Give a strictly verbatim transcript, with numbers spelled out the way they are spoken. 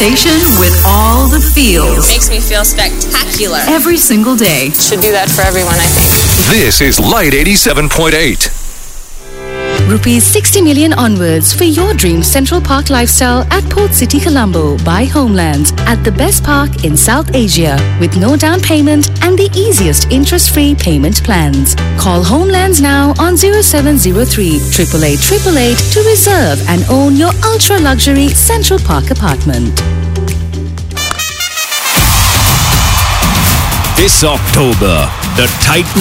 Station with all the feels. Makes me feel spectacular. Every single day. Should do that for everyone, I think. This is Light eighty-seven point eight. Rupees sixty million onwards for your dream Central Park lifestyle at Port City, Colombo by Homelands at the best park in South Asia with no down payment and the easiest interest-free payment plans. Call Homelands now on zero seven zero three, eight eight eight, eight eight eight to reserve and own your ultra-luxury Central Park apartment. This October, the Titan